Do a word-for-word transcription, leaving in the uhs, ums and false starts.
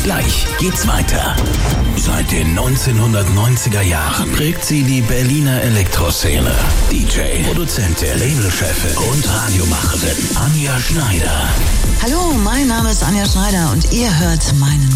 Gleich geht's weiter. Seit den neunzehnhundertneunziger Jahren prägt sie die Berliner Elektroszene. D J, Produzentin, Labelchefin und Radiomacherin Anja Schneider. Hallo, mein Name ist Anja Schneider und ihr hört meinen